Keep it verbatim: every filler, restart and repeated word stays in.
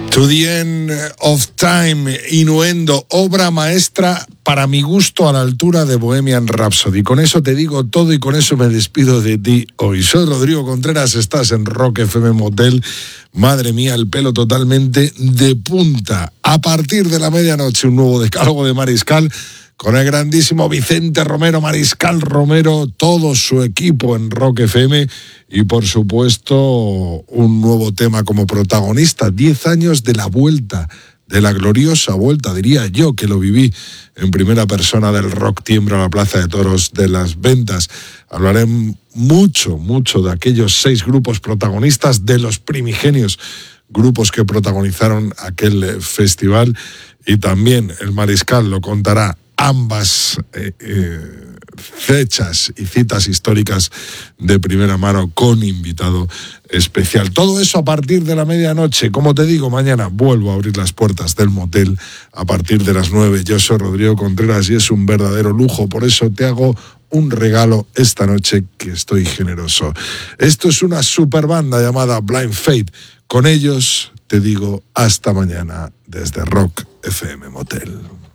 To the End of Time, Innuendo, obra maestra para mi gusto a la altura de Bohemian Rhapsody. Con eso te digo todo y con eso me despido de ti hoy. Soy Rodrigo Contreras, estás en Rock F M Motel. Madre mía, el pelo totalmente de punta. A partir de la medianoche, un nuevo decálogo de Mariscal con el grandísimo Vicente Romero, Mariscal Romero, todo su equipo en Rock F M y, por supuesto, un nuevo tema como protagonista. Diez años de la vuelta, de la gloriosa vuelta, diría yo, que lo viví en primera persona del Rock Tiembra a la Plaza de Toros de Las Ventas. Hablaré mucho, mucho de aquellos seis grupos protagonistas, de los primigenios grupos que protagonizaron aquel festival, y también el Mariscal lo contará ambas eh, eh, fechas y citas históricas de primera mano con invitado especial. Todo eso a partir de la medianoche. Como te digo, mañana vuelvo a abrir las puertas del motel a partir de las nueve. Yo soy Rodrigo Contreras y es un verdadero lujo. Por eso te hago un regalo esta noche, que estoy generoso. Esto es una super banda llamada Blind Faith. Con ellos te digo hasta mañana desde Rock F M Motel.